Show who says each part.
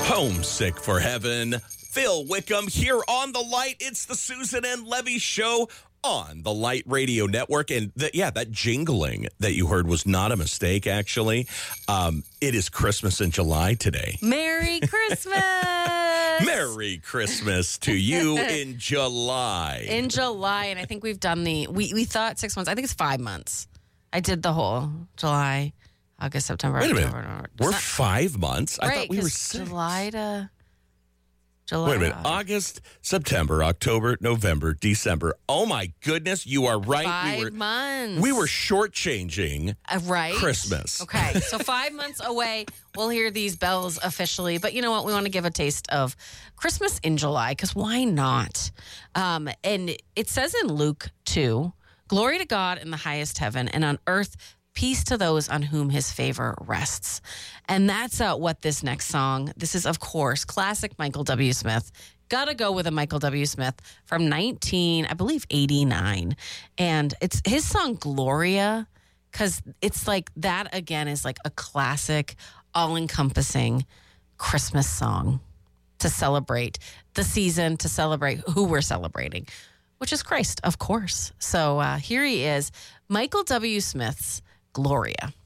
Speaker 1: Homesick for Heaven. Phil Wickham here on The Light. It's the Susan and Levy Show on the Light Radio Network. And that jingling that you heard was not a mistake, actually. It is Christmas in July today.
Speaker 2: Merry Christmas!
Speaker 1: Merry Christmas to you in July.
Speaker 2: In July, and I think we've done we thought 6 months. I think it's 5 months. I did the whole July, August, September,
Speaker 1: Wait a
Speaker 2: October.
Speaker 1: minute. We're 5 months? I thought we were 6.
Speaker 2: July.
Speaker 1: Wait a minute. August, September, October, November, December. Oh, my goodness. You are right.
Speaker 2: 5 months.
Speaker 1: We were shortchanging Christmas.
Speaker 2: Okay. So 5 months away, we'll hear these bells officially. But you know what? We want to give a taste of Christmas in July because why not? And it says in Luke 2, glory to God in the highest heaven and on earth, peace to those on whom his favor rests. And that's what this next song, this is, of course, classic Michael W. Smith. Gotta go with a Michael W. Smith from 89. And it's his song, Gloria, because it's like that, again, is like a classic, all-encompassing Christmas song to celebrate the season, to celebrate who we're celebrating, which is Christ, of course. So here he is, Michael W. Smith's Gloria.